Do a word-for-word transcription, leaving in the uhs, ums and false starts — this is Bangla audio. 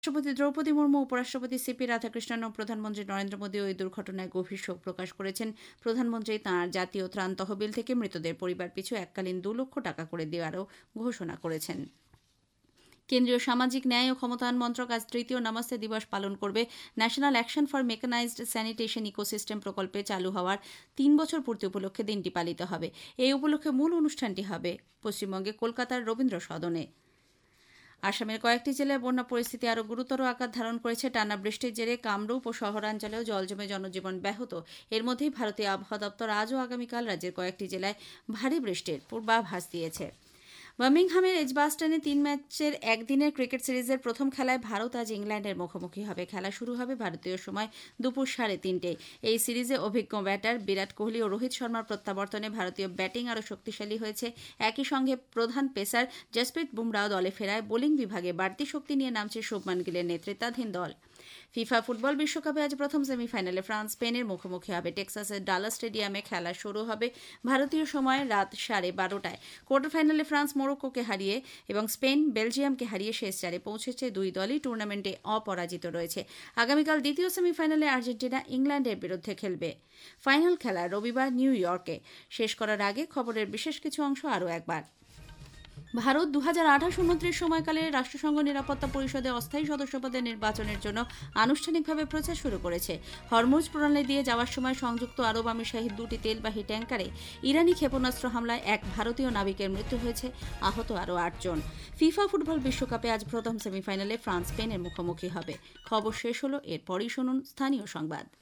রাষ্ট্রপতি দ্রৌপদী মুর্মু, উপরাষ্ট্রপতি সিপি রাধাকৃষ্ণন ও প্রধানমন্ত্রী নরেন্দ্র মোদী ওই দুর্ঘটনায় গভীর শোক প্রকাশ করেছেন। প্রধানমন্ত্রী তাঁর জাতীয় ত্রাণ তহবিল থেকে মৃতদের পরিবার পিছু এককালীন দু লক্ষ টাকা করে দেওয়ারও ঘোষণা করেছেন। কেন্দ্রীয় সামাজিক ন্যায় ও ক্ষমতায়ন মন্ত্রক আজ তৃতীয় নমস্তে দিবস পালন করবে। National action for mechanized sanitation ecosystem প্রকল্পে চালু হওয়ার তিন বছর পূর্তি উপলক্ষে দিনটি পালিত হবে। এই উপলক্ষে মূল অনুষ্ঠানটি হবে পশ্চিমবঙ্গে কলকাতার রবীন্দ্র সদনে। আসামের কয়েকটি জেলায় বন্যা পরিস্থিতি আরও গুরুতর আকার ধারণ করেছে। টানা বৃষ্টির জেরে কামরূপ ও শহরাঞ্চলেও জল জমে জনজীবন ব্যাহত। এর মধ্যেই ভারতীয় আবহাওয়া দপ্তর আজ ও আগামীকাল রাজ্যের কয়েকটি জেলায় ভারী বৃষ্টির পূর্বাভাস দিয়েছে। বার্মিংহামের এজবাস্টনে তিন ম্যাচের একদিনের ক্রিকেট সিরিজের প্রথম খেলায় ভারত আজ ইংল্যান্ডের মুখোমুখি হবে। খেলা শুরু হবে ভারতীয় সময় দুপুর সাড়ে তিনটে। এই সিরিজে অভিজ্ঞ ব্যাটার বিরাট কোহলি ও রোহিত শর্মার প্রত্যাবর্তনে ভারতীয় ব্যাটিং আরও শক্তিশালী হয়েছে। একই সঙ্গে প্রধান পেসার জসপ্রীত বুমরাও দলে ফেরায় বোলিং বিভাগে বাড়তি শক্তি নিয়ে নামছে শুভমান গিলের নেতৃত্বাধীন দল। ফিফা ফুটবল বিশ্বকাপে আজ প্রথম সেমিফাইনালে ফ্রান্স স্পেনের মুখোমুখি হবে। টেক্সাসের ডালাস স্টেডিয়ামে খেলা শুরু হবে ভারতীয় সময় রাত সাড়ে বারোটায়। কোয়ার্টার ফাইনালে ফ্রান্স মরক্কোকে হারিয়ে এবং স্পেন বেলজিয়ামকে হারিয়ে শেষ চারে পৌঁছেছে। দুই দলই টুর্নামেন্টে অপরাজিত রয়েছে। আগামীকাল দ্বিতীয় সেমিফাইনালে আর্জেন্টিনা ইংল্যান্ডের বিরুদ্ধে খেলবে। ফাইনাল খেলা রবিবার নিউ ইয়র্কে। শেষ করার আগে খবরের বিশেষ কিছু অংশ আরও একবার। ভারত দু হাজার আঠাশ উনত্রিশ সময়কালে রাষ্ট্রসংঘ নিরাপত্তা পরিষদে অস্থায়ী সদস্যপদের নির্বাচনের জন্য আনুষ্ঠানিকভাবে প্রচার শুরু করেছে। হরমুজ প্রণালী দিয়ে যাওয়ার সময় সংযুক্ত আরব আমিরশাহীর দুটি তেলবাহী ট্যাঙ্কারে ইরানি ক্ষেপণাস্ত্র হামলায় এক ভারতীয় নাবিকের মৃত্যু হয়েছে, আহত আরও আটজন। ফিফা ফুটবল বিশ্বকাপে আজ প্রথম সেমিফাইনালে ফ্রান্স স্পেনের মুখোমুখি হবে। খবর শেষ হলো, এরপরই শুনুন স্থানীয় সংবাদ।